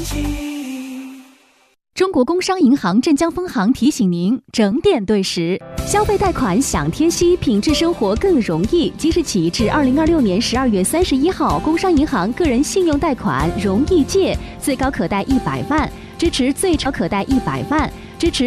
中国工商银行镇江分行提醒您整点对时，消费贷款享贴息，品质生活更容易。即日起至2026年12月31号，工商银行个人信用贷款容易借，最高可贷100万，支持最超可贷100万，支持